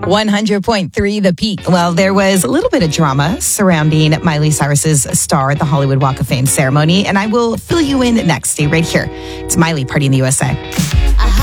100.3 The Peak. Well, there was a little bit of drama surrounding Miley Cyrus's star at the Hollywood Walk of Fame ceremony, and I will fill you in next. Stay right here. It's Miley, Party in the USA.